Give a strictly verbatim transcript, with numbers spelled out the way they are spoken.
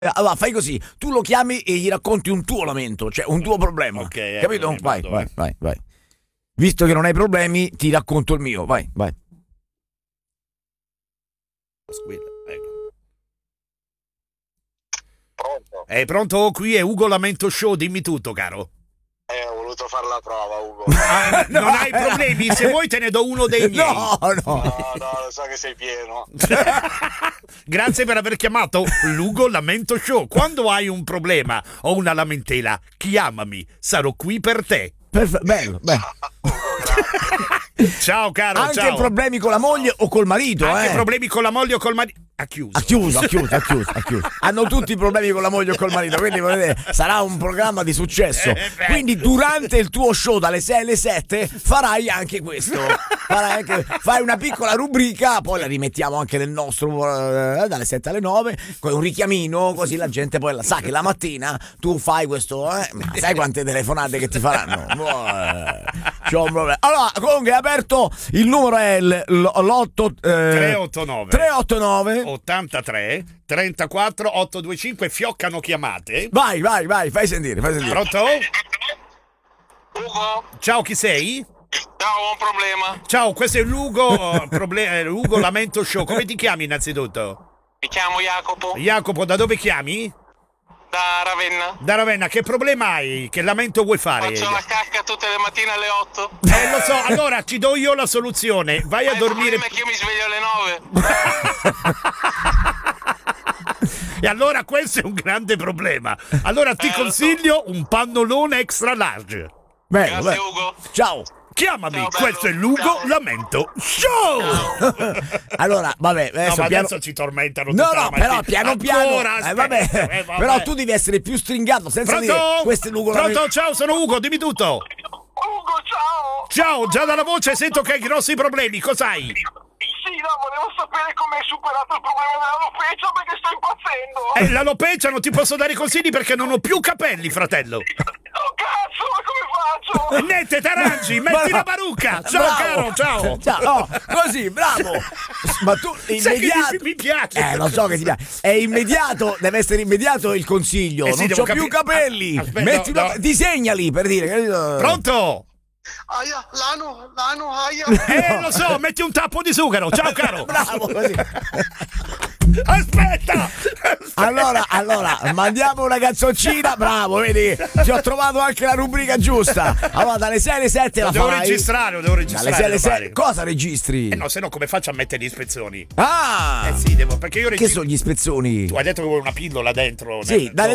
Allora fai così, tu lo chiami e gli racconti un tuo lamento, cioè un tuo problema. Ok, ecco, capito? ne Vai, vado, vai, eh. vai, vai. Visto che non hai problemi, ti racconto il mio. Vai, vai. Squilla, ecco. Pronto? È pronto? Qui è Ugo Lamento Show, dimmi tutto, caro. Eh, ho voluto fare la prova, Ugo. Ah, non hai problemi? Se vuoi te ne do uno dei miei. No, no. No, no, lo so che sei pieno. Grazie per aver chiamato l'Ugo Lamento Show. Quando hai un problema o una lamentela, chiamami, sarò qui per te. Perfe- bello, bello. Ciao caro, Anche ciao. problemi con la moglie o col marito, Anche eh. problemi con la moglie o col marito. Ha chiuso. Ha chiuso, ha chiuso, ha chiuso, ha chiuso. Hanno tutti i problemi con la moglie o col marito, quindi volete, sarà un programma di successo. Eh, beh. Quindi durante il tuo show dalle sei alle sette farai anche questo. Farai, anche, fai una piccola rubrica, poi la rimettiamo anche nel nostro eh, dalle sette alle nove, con un richiamino, così la gente poi la sa che la mattina tu fai questo, eh, ma sai quante telefonate che ti faranno? Boh, eh, c'ho un problema. Allora, comunque è aperto, il numero è l- l- l'otto eh, tre otto nove tre otto nove ottantatré trentaquattro ottocentoventicinque, fioccano chiamate. Vai, vai, vai, fai sentire, fai sentire. Pronto? Ugo, Ciao, chi sei? ciao, ho un problema. Ciao, questo è l'Ugo, proble- l'Ugo Lamento Show. Come ti chiami innanzitutto? Mi chiamo Jacopo, Jacopo, da dove chiami? da Ravenna. Da Ravenna, che problema hai? Che lamento vuoi fare? Faccio la cacca tutte le mattine alle otto. Eh, lo so, allora ti do io la soluzione. Vai a Ma il dormire. problema è che io mi sveglio alle nove. E allora questo è un grande problema. Allora ti Eh, lo consiglio un pannolone extra large. Bello, Grazie, bello. Ugo. Ciao. Chiamami, Ciao, bello. questo è l'Ugo Ciao. Lamento Show. Allora, vabbè, adesso No, ma piano... adesso ci tormentano No, tutta la no, mattina. però piano piano. Ancora, Eh, aspetta, vabbè. eh, vabbè. Però tu devi essere più stringato senza Pronto? dire questo è l'Ugo Pronto? Lamento. Ciao, sono Ugo, dimmi tutto. Ugo, ciao. Ciao, già dalla voce sento che hai grossi problemi. Cos'hai? Sì, no, volevo sapere come hai superato il problema dell'alopecia perché sto impazzendo. Eh, l'alopecia non ti posso dare consigli perché non ho più capelli, fratello. Oh, cazzo, ma come faccio? E niente, t'arrangi, metti la barucca. Ciao, Bravo. caro, ciao. Ciao, no, così, bravo. Ma tu Sai che immediato. mi, mi piace. Eh, lo so che ti piace. È immediato, deve essere immediato il consiglio. Eh sì, non devo c'ho più capi- capelli. Ah, aspetta, Metti no, una- no. disegnali per dire. capito? Pronto? Aia, l'ano, l'ano, aia. Eh, lo so, metti un tappo di sughero. Ciao, caro. Bravo, così. Aspetta. Allora, allora, mandiamo una canzoncina, bravo, vedi? Ti ho trovato anche la rubrica giusta. Allora, dalle sei alle sette Lo la devo fai. registrare, lo devo registrare. Dalle sei alle lo fare. sette. Cosa registri? Eh no, se no come faccio a mettere le ispezioni? Ah! Eh sì, devo, perché io Che registro. sono gli spezzoni? Tu hai detto che vuoi una pillola dentro. Sì, nel- dalle